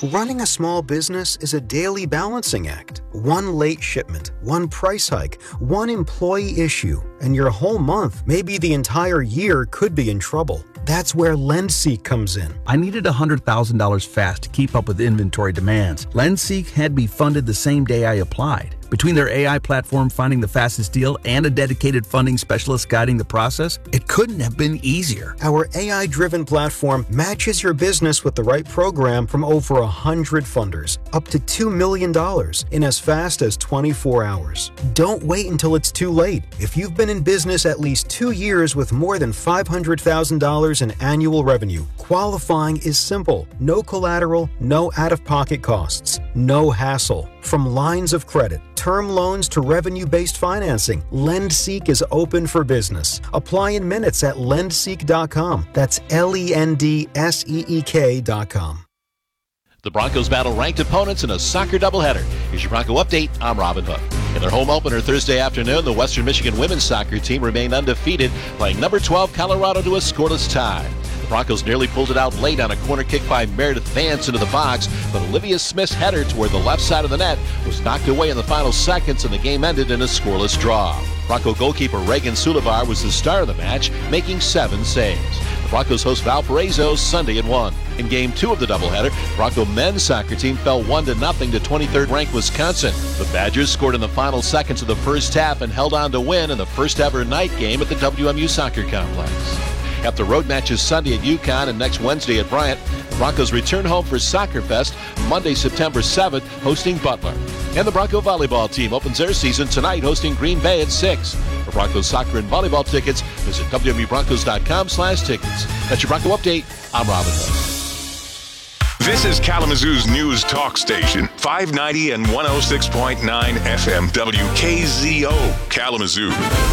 Running a small business is a daily balancing act. One late shipment, one price hike, one employee issue, and your whole month, maybe the entire year, could be in trouble. That's where LendSeek comes in. I needed $100,000 fast to keep up with inventory demands. LendSeek had me funded the same day I applied. Between their AI platform finding the fastest deal and a dedicated funding specialist guiding the process, it couldn't have been easier. Our AI-driven platform matches your business with the right program from over 100 funders, up to $2 million in as fast as 24 hours. Don't wait until it's too late. If you've been in business at least 2 years with more than $500,000 in annual revenue, qualifying is simple. No collateral, no out-of-pocket costs, no hassle. From lines of credit, term loans to revenue-based financing, LendSeek is open for business. Apply in minutes at lendseek.com. That's LENDSEEK.com. The Broncos battle ranked opponents in a soccer doubleheader. Here's your Bronco update. I'm Robin Hood. In their home opener Thursday afternoon, the Western Michigan women's soccer team remained undefeated, playing number 12 Colorado to a scoreless tie. The Broncos nearly pulled it out late on a corner kick by Meredith Vance into the box, but Olivia Smith's header toward the left side of the net was knocked away in the final seconds, and the game ended in a scoreless draw. Bronco goalkeeper Reagan Sulivar was the star of the match, making 7 saves. The Broncos host Valparaiso Sunday at 1. In Game 2 of the doubleheader, Bronco men's soccer team fell 1-0 to 23rd-ranked Wisconsin. The Badgers scored in the final seconds of the first half and held on to win in the first-ever night game at the WMU Soccer Complex. After road matches Sunday at UConn and next Wednesday at Bryant, the Broncos return home for Soccer Fest Monday, September 7th, hosting Butler. And the Bronco volleyball team opens their season tonight, hosting Green Bay at 6. For Broncos soccer and volleyball tickets, visit WMUBroncos.com/tickets. That's your Bronco update. I'm Robin Hood. This is Kalamazoo's news talk station, 590 and 106.9 FM, WKZO, Kalamazoo.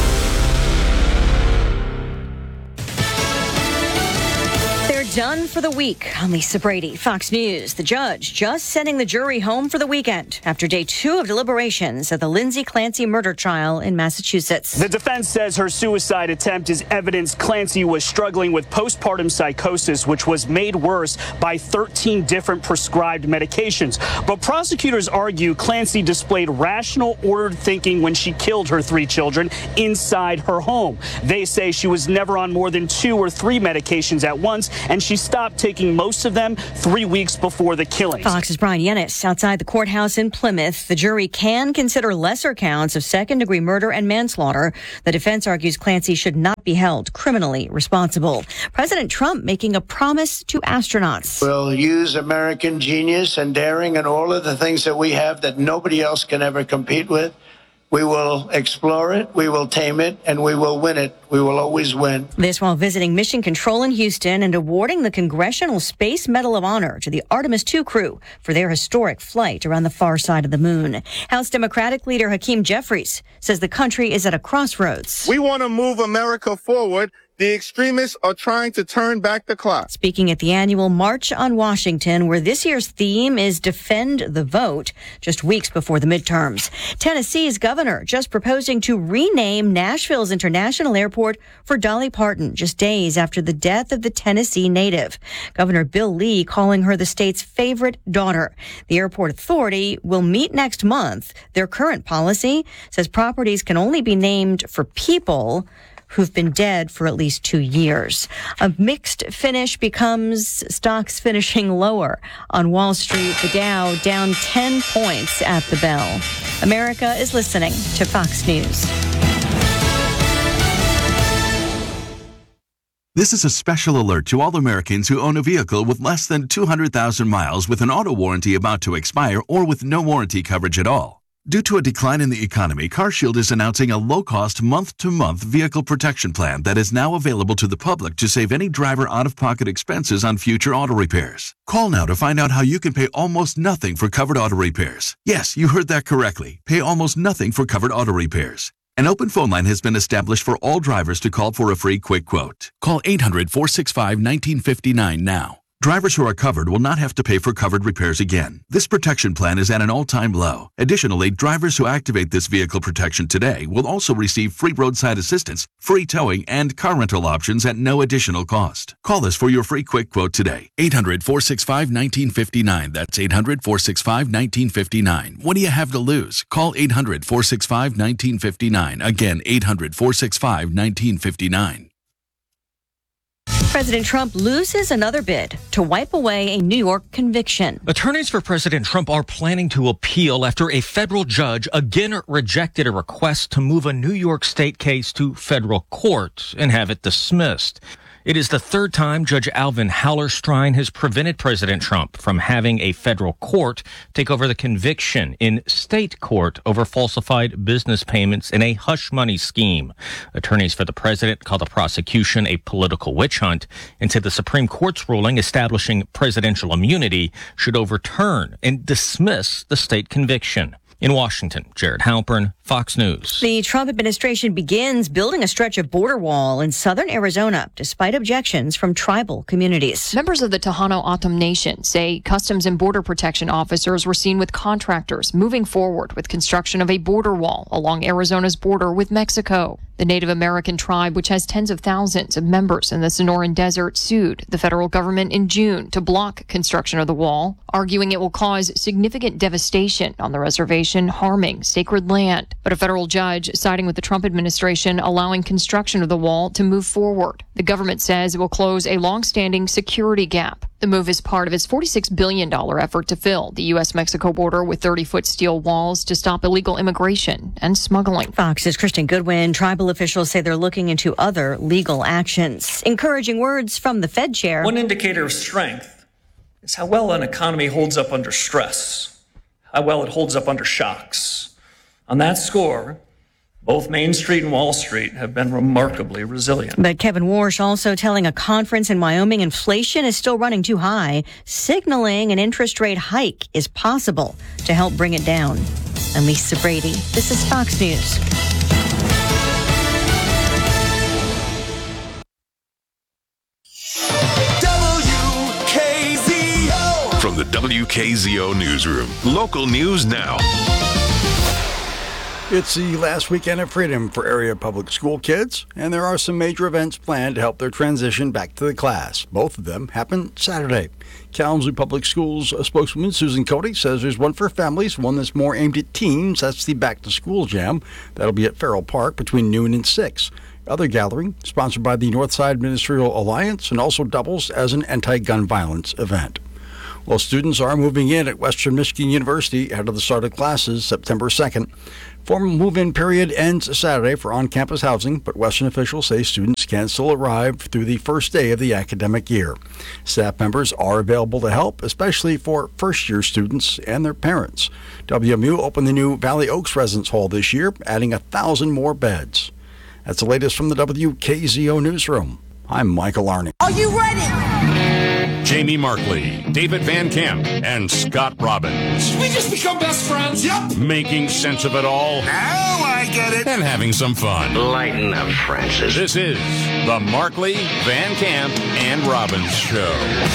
Done for the week. I'm Lisa Brady, Fox News. The judge just sending the jury home for the weekend after day 2 of deliberations at the Lindsay Clancy murder trial in Massachusetts. The defense says her suicide attempt is evidence Clancy was struggling with postpartum psychosis, which was made worse by 13 different prescribed medications. But prosecutors argue Clancy displayed rational, ordered thinking when she killed her 3 children inside her home. They say she was never on more than 2 or 3 medications at once, and she stopped taking most of them 3 weeks before the killing. Fox's Brian Yennis outside the courthouse in Plymouth. The jury can consider lesser counts of second-degree murder and manslaughter. The defense argues Clancy should not be held criminally responsible. President Trump making a promise to astronauts. We'll use American genius and daring and all of the things that we have that nobody else can ever compete with. We will explore it, we will tame it, and we will win it. We will always win. This while visiting Mission Control in Houston and awarding the Congressional Space Medal of Honor to the Artemis II crew for their historic flight around the far side of the moon. House Democratic leader Hakeem Jeffries says the country is at a crossroads. We want to move America forward. The extremists are trying to turn back the clock. Speaking at the annual March on Washington, where this year's theme is Defend the Vote, just weeks before the midterms. Tennessee's governor just proposing to rename Nashville's International Airport for Dolly Parton, just days after the death of the Tennessee native. Governor Bill Lee calling her the state's favorite daughter. The airport authority will meet next month. Their current policy says properties can only be named for people who've been dead for at least 2 years. A mixed finish becomes stocks finishing lower. On Wall Street, the Dow down 10 points at the bell. America is listening to Fox News. This is a special alert to all Americans who own a vehicle with less than 200,000 miles with an auto warranty about to expire or with no warranty coverage at all. Due to a decline in the economy, CarShield is announcing a low-cost month-to-month vehicle protection plan that is now available to the public to save any driver out-of-pocket expenses on future auto repairs. Call now to find out how you can pay almost nothing for covered auto repairs. Yes, you heard that correctly. Pay almost nothing for covered auto repairs. An open phone line has been established for all drivers to call for a free quick quote. Call 800-465-1959 now. Drivers who are covered will not have to pay for covered repairs again. This protection plan is at an all-time low. Additionally, drivers who activate this vehicle protection today will also receive free roadside assistance, free towing, and car rental options at no additional cost. Call us for your free quick quote today. 800-465-1959. That's 800-465-1959. What do you have to lose? Call 800-465-1959. Again, 800-465-1959. President Trump loses another bid to wipe away a New York conviction. Attorneys for President Trump are planning to appeal after a federal judge again rejected a request to move a New York state case to federal court and have it dismissed. It is the third time Judge Alvin Hallerstein has prevented President Trump from having a federal court take over the conviction in state court over falsified business payments in a hush money scheme. Attorneys for the president call the prosecution a political witch hunt and said the Supreme Court's ruling establishing presidential immunity should overturn and dismiss the state conviction. In Washington, Jared Halpern, Fox News. The Trump administration begins building a stretch of border wall in southern Arizona, despite objections from tribal communities. Members of the Tohono O'odham Nation say Customs and Border Protection officers were seen with contractors moving forward with construction of a border wall along Arizona's border with Mexico. The Native American tribe, which has tens of thousands of members in the Sonoran Desert, sued the federal government in June to block construction of the wall, arguing it will cause significant devastation on the reservation, harming sacred land. But a federal judge siding with the Trump administration allowing construction of the wall to move forward. The government says it will close a long-standing security gap. The move is part of its $46 billion effort to fill the U.S.-Mexico border with 30-foot steel walls to stop illegal immigration and smuggling. Fox's Kristen Goodwin. Tribal officials say they're looking into other legal actions. Encouraging words from the Fed chair. One indicator of strength is how well an economy holds up under stress, how well it holds up under shocks. On that score, both Main Street and Wall Street have been remarkably resilient. But Kevin Warsh also telling a conference in Wyoming inflation is still running too high, signaling an interest rate hike is possible to help bring it down. I'm Lisa Brady. This is Fox News. WKZO. From the WKZO Newsroom, local news now. It's the last weekend of freedom for area public school kids, and there are some major events planned to help their transition back to the class. Both of them happen Saturday. Kalamazoo Public Schools spokeswoman Susan Cody says there's one for families, one that's more aimed at teens. That's the Back to School Jam. That'll be at Farrell Park between noon and 6. Other gathering, sponsored by the Northside Ministerial Alliance, and also doubles as an anti-gun violence event. Well, students are moving in at Western Michigan University ahead of the start of classes September 2nd. Formal move-in period ends Saturday for on-campus housing, but Western officials say students can still arrive through the first day of the academic year. Staff members are available to help, especially for first-year students and their parents. WMU opened the new Valley Oaks Residence Hall this year, adding 1,000 more beds. That's the latest from the WKZO Newsroom. I'm Michael Arning. Are you ready? Jamie Markley, David Van Camp, and Scott Robbins. We just become best friends. Yep. Making sense of it all. Now I get it. And having some fun. Lighten up, Francis. This is the Markley, Van Camp, and Robbins Show.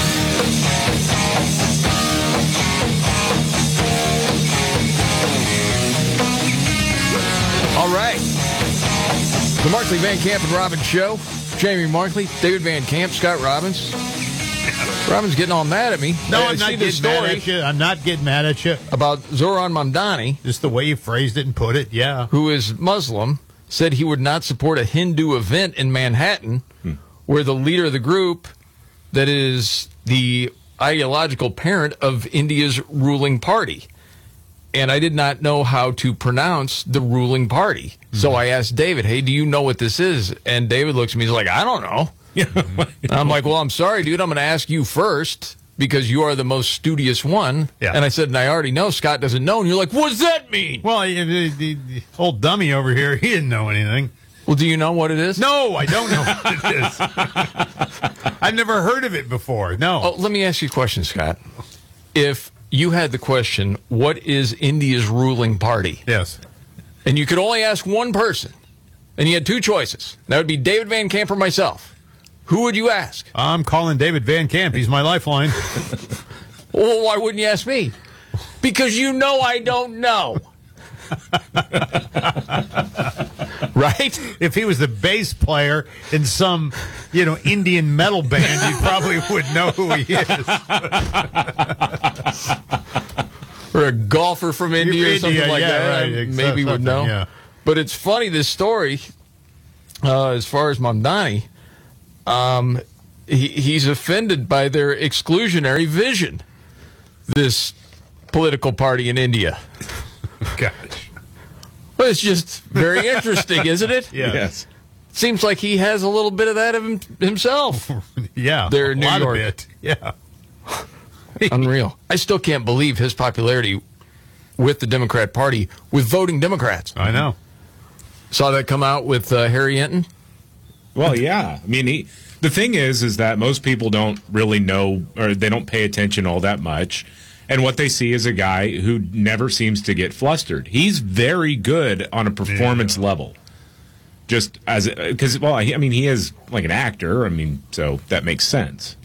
All right. The Markley, Van Camp, and Robbins Show. Jamie Markley, David Van Camp, Scott Robbins. Robbins getting all mad at me. No, I'm not getting mad at you. I'm not getting mad at you. About Zoran Mamdani. Just the way you phrased it and put it, yeah. Who is Muslim, said he would not support a Hindu event in Manhattan where the leader of the group that is the ideological parent of India's ruling party. And I did not know how to pronounce the ruling party. So I asked David, hey, do you know what this is? And David looks at me, he's like, I don't know. I'm like, well, I'm sorry, dude. I'm going to ask you first because you are the most studious one. Yeah. And I said, and I already know Scott doesn't know. And you're like, what does that mean? Well, the old dummy over here, he didn't know anything. Well, do you know what it is? No, I don't know what it is. I've never heard of it before. No. Oh, let me ask you a question, Scott. If you had the question, what is India's ruling party? Yes. And you could only ask one person, and you had two choices. That would be David Van Camp or myself. who would you ask? I'm calling David Van Camp. He's my lifeline. Well, why wouldn't you ask me? Because you know I don't know. Right? If he was the bass player in some, Indian metal band, you probably would know who he is. Or a golfer from India or something like that. Right. Maybe would know. Yeah. But it's funny, this story, as far as Mamdani, he's offended by their exclusionary vision, this political party in India. Gosh. Well, it's just very interesting, isn't it? Yes. Seems like he has a little bit of that of himself. Yeah. There in New York. A lot of it. Yeah. Unreal. I still can't believe his popularity with the Democrat Party with voting Democrats. I know. Saw that come out with Harry Enton? Well, yeah. I mean, the thing is that most people don't really know, or they don't pay attention all that much. And what they see is a guy who never seems to get flustered. He's very good on a performance level. Just as, because, he is like an actor. So that makes sense.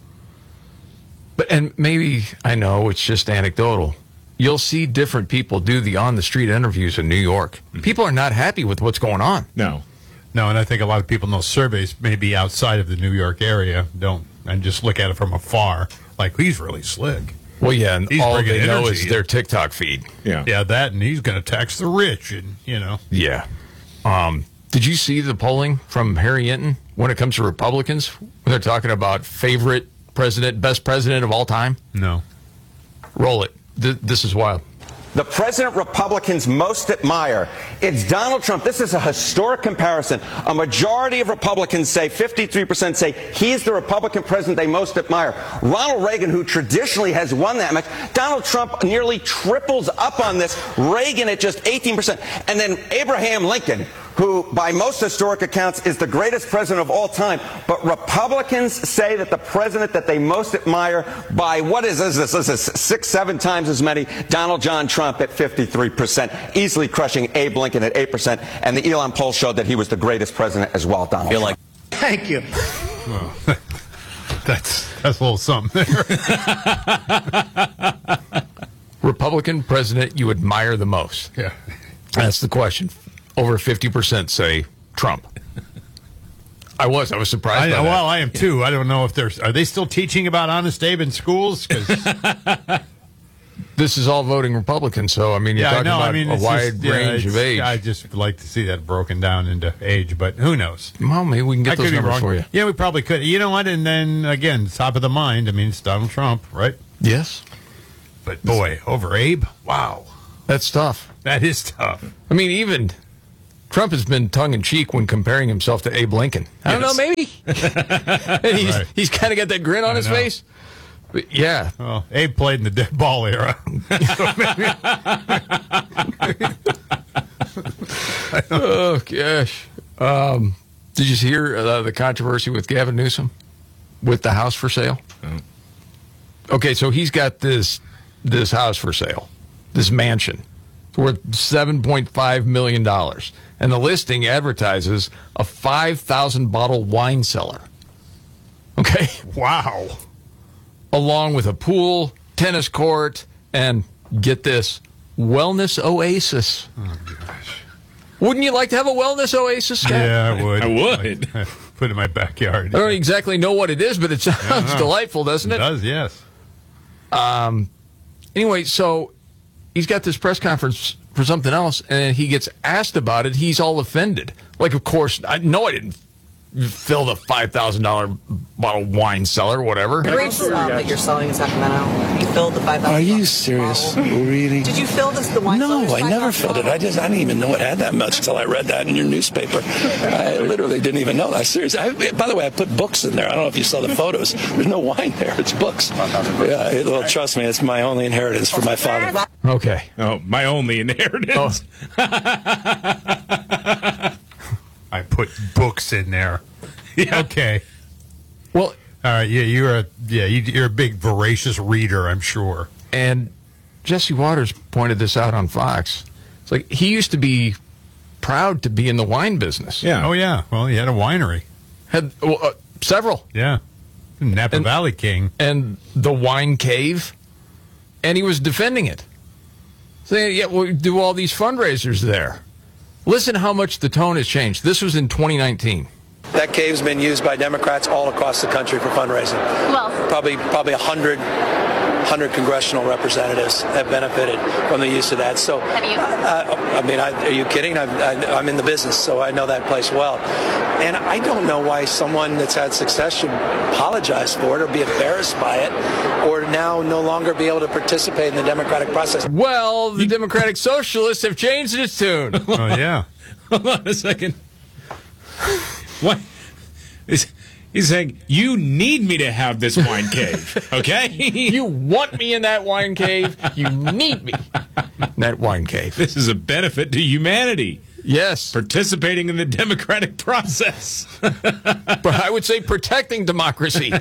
And maybe, I know it's just anecdotal, you'll see different people do the on-the-street interviews in New York. People are not happy with what's going on. No, and I think a lot of people know surveys maybe outside of the New York area and just look at it from afar, like, he's really slick. Well, yeah, and all they know is their TikTok feed. Yeah, that, and he's going to tax the rich, and, Yeah. Did you see the polling from Harry Enton when it comes to Republicans? When they're talking about favorite president, best president of all time? No. Roll it. This is wild. The president Republicans most admire, it's Donald Trump. This is a historic comparison. A majority of Republicans say, 53% say, he's the Republican president they most admire. Ronald Reagan, who traditionally has won that much, Donald Trump nearly triples up on this. Reagan at just 18%. And then Abraham Lincoln, who by most historic accounts is the greatest president of all time. But Republicans say that the president that they most admire by, this is 6-7 times as many, Donald John Trump at 53%, easily crushing Abe Lincoln at 8%. And the Elon poll showed that he was the greatest president as well, Donald Trump. Thank you. Well, that's a little something there. Republican president you admire the most? Yeah. That's the question. Over 50% say Trump. I was surprised by that. Well, I am too. I don't know if are they still teaching about Honest Abe in schools? This is all voting Republican, so you're talking about a wide range of age. I just like to see that broken down into age, but who knows? Well, maybe we can get those numbers for you. Yeah, we probably could. You know what? And then again, top of the mind. It's Donald Trump, right? Yes. But boy, over Abe, wow, that's tough. That is tough. Even Trump has been tongue-in-cheek when comparing himself to Abe Lincoln. I don't know, maybe. And he's kind of got that grin on his face. But yeah. Well, Abe played in the dead ball era. Oh, gosh. Did you hear the controversy with Gavin Newsom with the house for sale? Okay, so he's got this house for sale, this mansion. It's worth $7.5 million. And the listing advertises a 5,000-bottle wine cellar. Okay? Wow. Along with a pool, tennis court, and, get this, wellness oasis. Oh, gosh. Wouldn't you like to have a wellness oasis, Scott? Yeah, I would. I would. Put it in my backyard. I don't exactly know what it is, but it sounds delightful, doesn't it? It does, yes. Anyway, so he's got this press conference for something else, and he gets asked about it. He's all offended. Like, of course, I didn't fill the $5,000 bottle wine cellar, whatever. The grapes that you're selling in Sacramento, you filled the $5,000. Are you serious? Really? Did you fill the wine cellar? No, I never filled it. I didn't even know it had that much until I read that in your newspaper. I literally didn't even know that. Seriously. By the way, I put books in there. I don't know if you saw the photos. There's no wine there. It's books. Yeah, well, trust me, it's my only inheritance from my father. Okay. Oh, my only inheritance. I put books in there. Yeah. Okay. Well, all right. Yeah, you're a big voracious reader, I'm sure. And Jesse Waters pointed this out on Fox. It's like he used to be proud to be in the wine business. Yeah. Oh yeah. Well, he had a winery. Several. Yeah. Napa Valley King. And the wine cave. And he was defending it. Saying, yeah, we do all these fundraisers there. Listen how much the tone has changed. This was in 2019. That cave's been used by Democrats all across the country for fundraising. Well, probably 100 congressional representatives have benefited from the use of that. So, have you? Are you kidding? I'm in the business, so I know that place well. And I don't know why someone that's had success should apologize for it or be embarrassed by it or now no longer be able to participate in the democratic process. Well, the Democratic Socialists have changed its tune. Oh, yeah. Hold on a second. What? He's saying, you need me to have this wine cave, okay? You want me in that wine cave. You need me in that wine cave. This is a benefit to humanity. Yes. Participating in the democratic process. But I would say protecting democracy.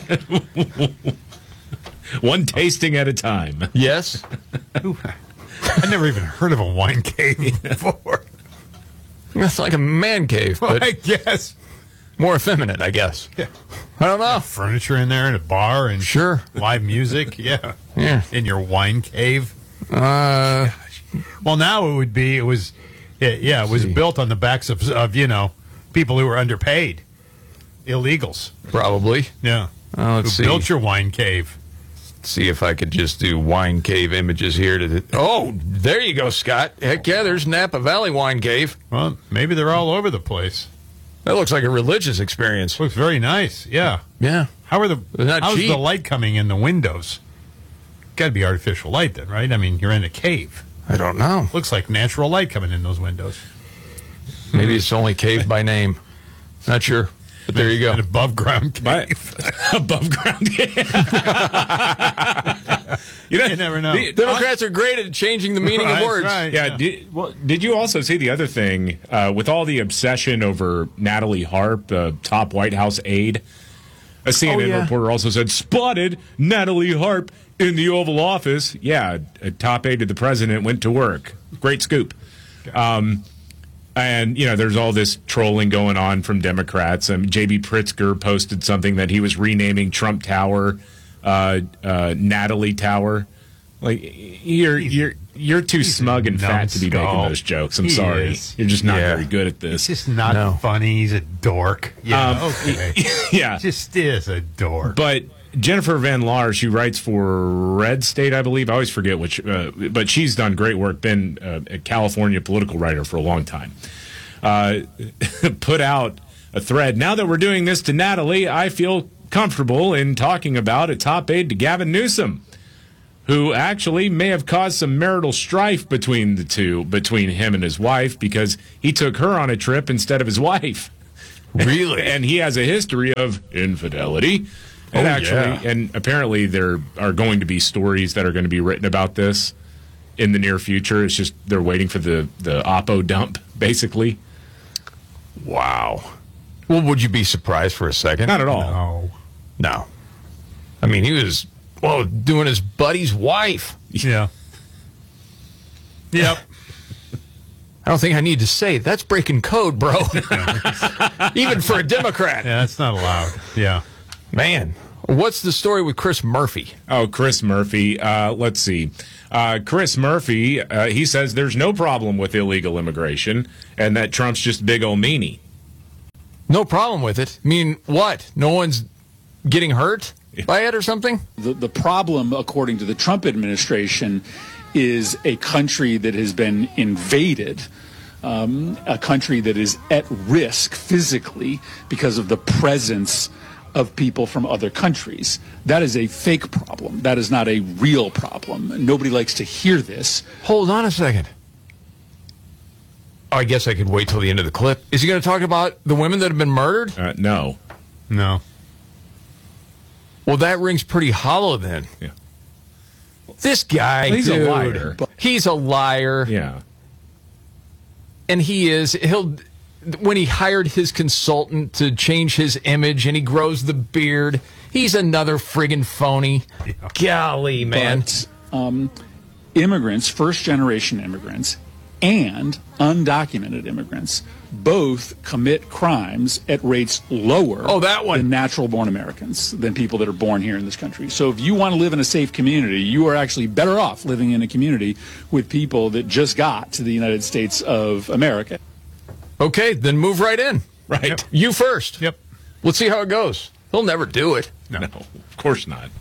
One tasting at a time. Yes. I never even heard of a wine cave before. It's like a man cave, but I guess. More effeminate, I guess. Yeah. I don't know. Furniture in there and a bar and sure live music. Yeah. Yeah. In your wine cave. Well, now it was built on the backs of people who were underpaid, illegals. Probably. Yeah. Let's see. Built your wine cave. Let's see if I could just do wine cave images here. Oh, there you go, Scott. Heck yeah, there's Napa Valley Wine Cave. Well, maybe they're all over the place. That looks like a religious experience. Looks very nice. Yeah. Yeah. How's cheap. the light coming in the windows? Got to be artificial light then, right? I mean, you're in a cave. I don't know. Looks like natural light coming in those windows. Maybe it's only cave by name. Not sure. But there you go. An above ground cave. Above ground cave. You never know. The Democrats are great at changing the meaning of words. Right, yeah. Did you also see the other thing with all the obsession over Natalie Harp, the top White House aide? A CNN reporter also said, spotted Natalie Harp in the Oval Office. Yeah, a top aide to the president went to work. Great scoop. And, there's all this trolling going on from Democrats. J.B. Pritzker posted something that he was renaming Trump Tower Natalie Tower. Like, you're too smug and fat to be making those jokes. I'm sorry. You're just not very good at this. He's just not funny. He's a dork. Yeah, okay. Yeah. Just is a dork. But Jennifer Van Laar, she writes for Red State, I believe. I always forget which, but she's done great work, been a California political writer for a long time. Put out a thread. Now that we're doing this to Natalie, I feel comfortable in talking about a top aide to Gavin Newsom, who actually may have caused some marital strife between him and his wife, because he took her on a trip instead of his wife. Really? And he has a history of infidelity. And and apparently there are going to be stories that are going to be written about this in the near future. It's just they're waiting for the Oppo dump, basically. Wow. Well, would you be surprised for a second? Not at all. No. I mean, he was, doing his buddy's wife. Yeah. Yep. I don't think I need to say that's breaking code, bro. Even for a Democrat. Yeah, that's not allowed. Yeah. Man, what's the story with Chris Murphy? Oh, Chris Murphy. Let's see. Chris Murphy, he says there's no problem with illegal immigration and that Trump's just big old meanie. No problem with it? I mean, what? No one's getting hurt by it or something? The problem, according to the Trump administration, is a country that has been invaded. A country that is at risk physically because of the presence of people from other countries. That is a fake problem. That is not a real problem. Nobody likes to hear this. Hold on a second. I guess I could wait till the end of the clip. Is he going to talk about the women that have been murdered? No. Well, that rings pretty hollow then. Yeah. This guy, he's a liar. He's a liar. Yeah. And when he hired his consultant to change his image and he grows the beard, he's another friggin' phony. Yeah. Golly, man. But, immigrants, first-generation immigrants, and undocumented immigrants both commit crimes at rates lower than natural-born Americans, than people that are born here in this country. So if you want to live in a safe community, you are actually better off living in a community with people that just got to the United States of America. Okay, then move right in. Right. Yep. You first. Yep. Let's see how it goes. He'll never do it. No, of course not.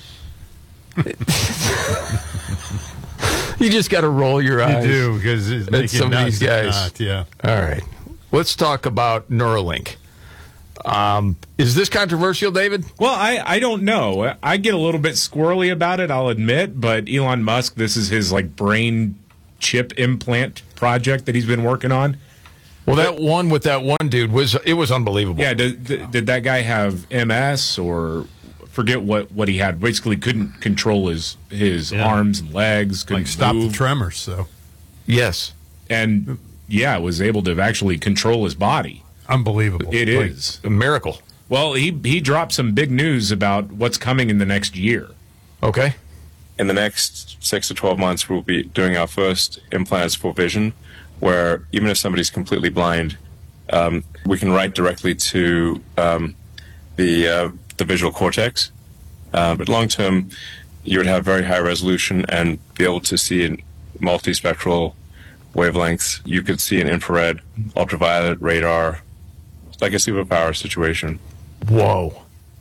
You just got to roll your eyes. You do, because at some of these guys. Yeah. All right. Let's talk about Neuralink. Is this controversial, David? Well, I don't know. I get a little bit squirrely about it, I'll admit, but Elon Musk, this is his brain chip implant project that he's been working on. Well, that one with that one dude was unbelievable. Yeah, did that guy have MS or forget what he had? Basically couldn't control his arms and legs, couldn't stop move. the tremors, so. Yes. And was able to actually control his body. Unbelievable. It is a miracle. Well, he dropped some big news about what's coming in the next year. Okay. In the next 6 to 12 months, we'll be doing our first implants for vision, where even if somebody's completely blind, we can write directly to the visual cortex. But long term, you would have very high resolution and be able to see in multispectral wavelengths. You could see in infrared, ultraviolet, radar. It's like a superpower situation. Whoa.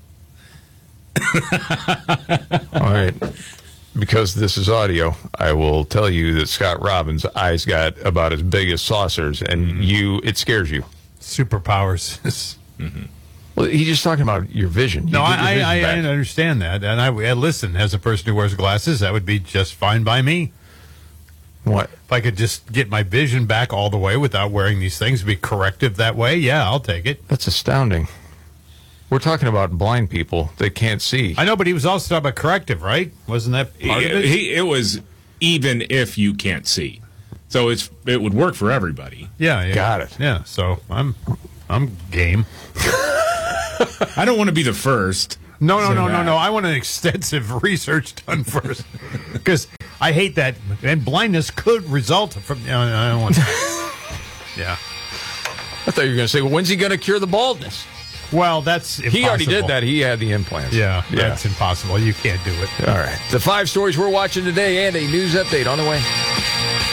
All right. Because this is audio, I will tell you that Scott Robbins' eyes got about as big as saucers, and it scares you. Superpowers. Mm-hmm. Well, he's just talking about your vision. No, I understand that. And I listen, as a person who wears glasses, that would be just fine by me. What? If I could just get my vision back all the way without wearing these things, be corrective that way, yeah, I'll take it. That's astounding. We're talking about blind people that can't see. I know, but he was also talking about corrective, right? Wasn't that part of it? It was even if you can't see. So it would work for everybody. Yeah. Got it. Yeah, so I'm game. I don't want to be the first. No. I want an extensive research done first. Because I hate that. And blindness could result from... I don't want Yeah. I thought you were going to say, well, when's he going to cure the baldness? Well, that's impossible. He already did that. He had the implants. Yeah, that's impossible. You can't do it. All right. The 5 stories we're watching today and a news update on the way.